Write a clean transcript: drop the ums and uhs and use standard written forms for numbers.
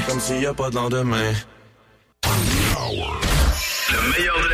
comme s'il y a pas de lendemain. Le meilleur de